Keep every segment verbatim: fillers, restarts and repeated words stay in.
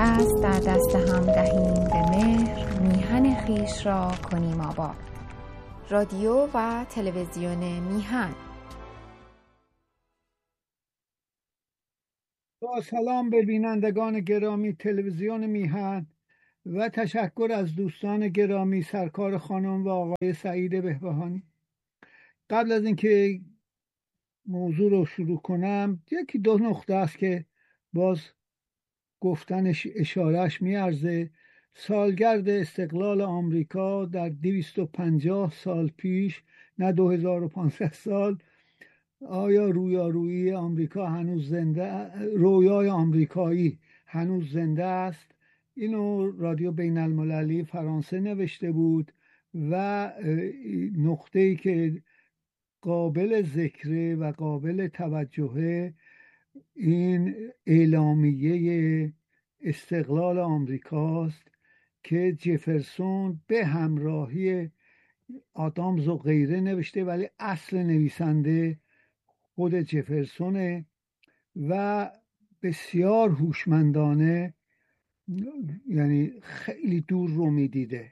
دست در دست هم دهیم به مهر، میهن خویش را کنیم آباد. رادیو و تلویزیون میهن. با سلام به بینندگان گرامی تلویزیون میهن و تشکر از دوستان گرامی سرکار خانم و آقای سعید بهبهانی. قبل از اینکه موضوع رو شروع کنم، یکی دو نقطه است که باز گفتنش اشارهش میارزه. سالگرد استقلال آمریکا در دویست و پنجاه سال پیش، نه دو هزار و پانصد سال. آیا رویارویی آمریکا هنوز زنده، رویای آمریکایی هنوز زنده است؟ اینو رادیو بین المللی فرانسه نوشته بود و نقطه‌ای که قابل ذکره و قابل توجهه این اعلامیه استقلال آمریکاست که جفرسون به همراهی آدامز و غیره نوشته، ولی اصل نویسنده خود جفرسونه و بسیار هوشمندانه، یعنی خیلی دور رو میدیده.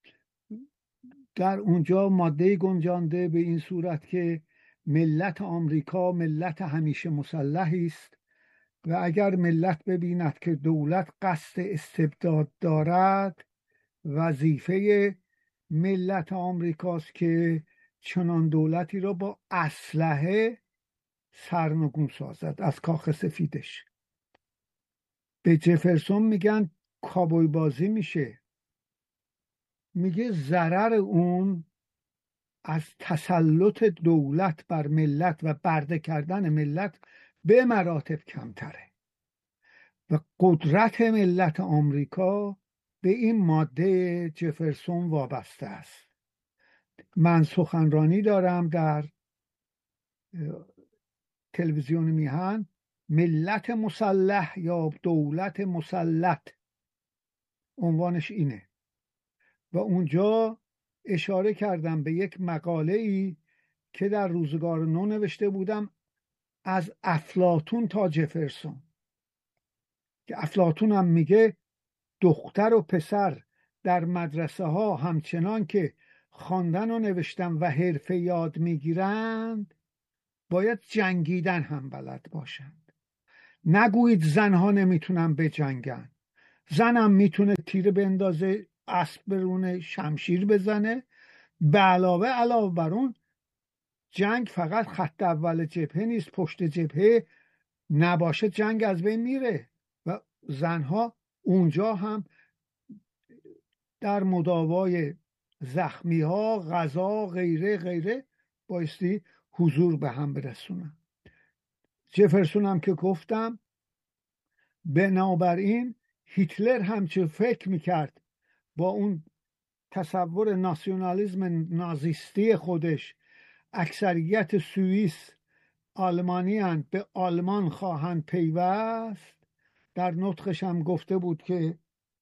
در اونجا ماده گنجانده به این صورت که ملت آمریکا ملت همیشه مسلحی است و اگر ملت ببیند که دولت قصد استبداد دارد، وظیفه ملت آمریکاست که چنان دولتی را با اسلحه سرنگون سازد از کاخ سفیدش. به جفرسون میگن کابوی بازی میشه. میگه ضرر اون از تسلط دولت بر ملت و برده کردن ملت به مراتب کمتره و قدرت ملت آمریکا به این ماده جفرسون وابسته است. من سخنرانی دارم در تلویزیون میهن، ملت مسلح یا دولت مسلط، عنوانش اینه. و اونجا اشاره کردم به یک مقاله ای که در روزگار نو نوشته بودم از افلاطون تا جفرسون، که افلاطون هم میگه دختر و پسر در مدرسه ها همچنان که خواندن و نوشتن و حرفه یاد میگیرند، باید جنگیدن هم بلد باشند. نگویید زنها نمیتونن بجنگن. زنم میتونه تیر بندازه، اسب برونه، شمشیر بزنه. به علاوه علاوه بر اون، جنگ فقط خط اول جبهه نیست، پشت جبهه نباشه جنگ از بین میره و زنها اونجا هم در مداوای زخمی ها، غذا، غیره غیره بایستی حضور به هم برسونن. جفرسون هم که گفتم، بنابراین هیتلر هم چه فکر میکرد با اون تصور ناسیونالیسم نازیستی خودش، اکثریت سوئیس آلمانی هن، به آلمان خواهند پیوست. در نطقش هم گفته بود که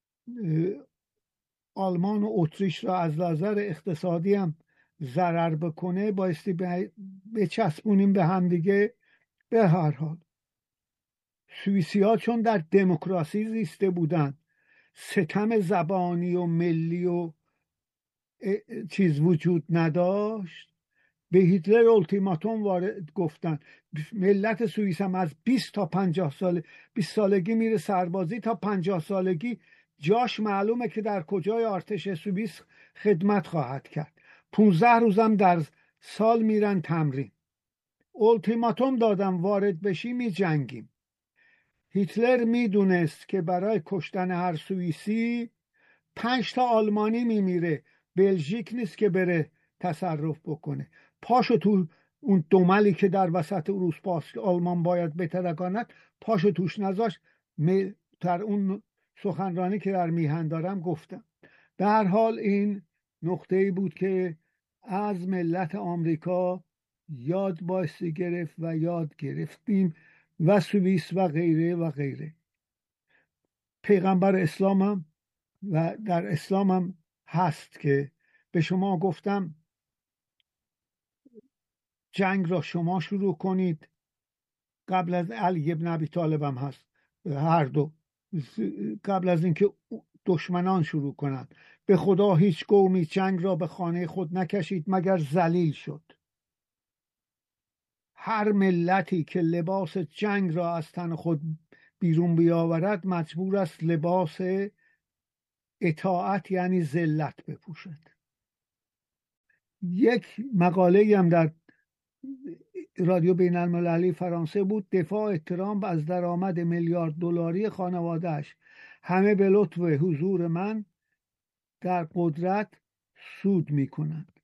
آلمان و اتریش را از نظر اقتصادی هم ضرر بکنه، بایستی بچسبونیم به هم دیگه. به هر حال سوئیسی ها چون در دموکراسی زیسته بودن، ستم زبانی و ملی و چیز وجود نداشت، به هیتلر التیماتوم وارد گفتن. ملت سوئیس هم از بیست تا پنجاه سال بیست سالگی میره سربازی، تا پنجاه سالگی جاش معلومه که در کجای ارتش سوئیس خدمت خواهد کرد. پونزده روزم در سال میرن تمرین. التیماتوم دادم وارد بشی می جنگیم. هیتلر میدونست که برای کشتن هر سوئیسی پنج تا آلمانی میمیره. بلژیک نیست که بره تصرف بکنه. پاشو تو اون دملی که در وسط اروپاست آلمان باید بترکاند، پاشو توش نذاش. در اون سخنرانی که در میهن دارم گفتم. در حال این نقطه‌ای بود که از ملت آمریکا یاد بایستی گرفت و یاد گرفتیم و سوئیس و غیره و غیره. پیغمبر اسلام هم و در اسلام هم هست که به شما گفتم جنگ را شما شروع کنید. قبل از علی ابن ابی طالب هم هست، هر دو قبل از اینکه دشمنان شروع کنند. به خدا هیچ قومی جنگ را به خانه خود نکشید مگر ذلیل شد. هر ملتی که لباس جنگ را از تن خود بیرون بیاورد مجبور است لباس اطاعت یعنی ذلت بپوشد. یک مقاله هم در رادیو بین المللی فرانسه بود، دفاع ترامپ از درآمد میلیارد دلاری خانواده‌اش، همه به لطف حضور من در قدرت سود می کنند.